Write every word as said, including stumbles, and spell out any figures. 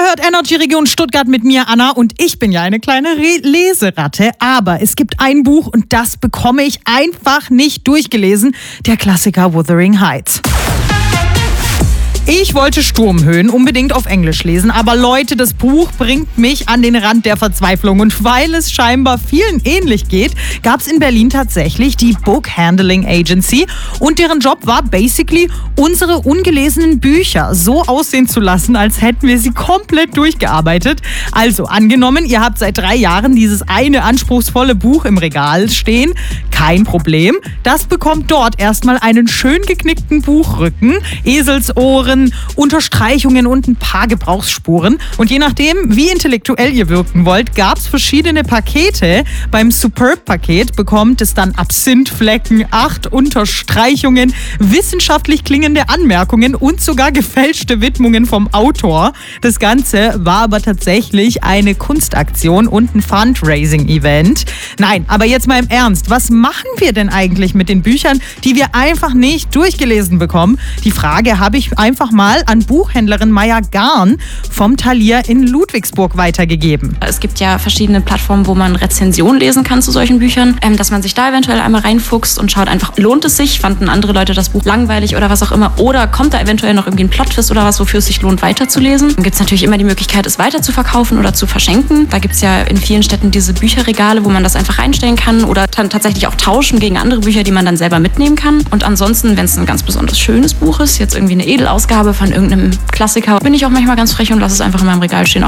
hört Energy Region Stuttgart mit mir, Anna, und ich bin ja eine kleine Re- Leseratte, aber es gibt ein Buch und das bekomme ich einfach nicht durchgelesen, der Klassiker Wuthering Heights. Ich wollte Sturmhöhen unbedingt auf Englisch lesen, aber Leute, das Buch bringt mich an den Rand der Verzweiflung. Und weil es scheinbar vielen ähnlich geht, gab es in Berlin tatsächlich die Book Handling Agency und deren Job war basically, unsere ungelesenen Bücher so aussehen zu lassen, als hätten wir sie komplett durchgearbeitet. Also angenommen, ihr habt seit drei Jahren dieses eine anspruchsvolle Buch im Regal stehen, kein Problem. Das bekommt dort erstmal einen schön geknickten Buchrücken, Eselsohren, Unterstreichungen und ein paar Gebrauchsspuren. Und je nachdem, wie intellektuell ihr wirken wollt, gab es verschiedene Pakete. Beim Superb-Paket bekommt es dann Absinthflecken, acht Unterstreichungen, wissenschaftlich klingende Anmerkungen und sogar gefälschte Widmungen vom Autor. Das Ganze war aber tatsächlich eine Kunstaktion und ein Fundraising-Event. Nein, aber jetzt mal im Ernst, was machen wir denn eigentlich mit den Büchern, die wir einfach nicht durchgelesen bekommen? Die Frage habe ich einfach mal an Buchhändlerin Maya Garn vom Thalia in Ludwigsburg weitergegeben. Es gibt ja verschiedene Plattformen, wo man Rezensionen lesen kann zu solchen Büchern, ähm, dass man sich da eventuell einmal reinfuchst und schaut einfach, lohnt es sich, fanden andere Leute das Buch langweilig oder was auch immer, oder kommt da eventuell noch irgendwie ein Plot-Twist oder was, wofür es sich lohnt, weiterzulesen. Dann gibt es natürlich immer die Möglichkeit, es weiter zu verkaufen oder zu verschenken. Da gibt es ja in vielen Städten diese Bücherregale, wo man das einfach reinstellen kann oder dann tatsächlich auch tauschen gegen andere Bücher, die man dann selber mitnehmen kann. Und ansonsten, wenn es ein ganz besonders schönes Buch ist, jetzt irgendwie eine Edelausgabe von irgendeinem Klassiker, bin ich auch manchmal ganz frech und lasse es einfach in meinem Regal stehen.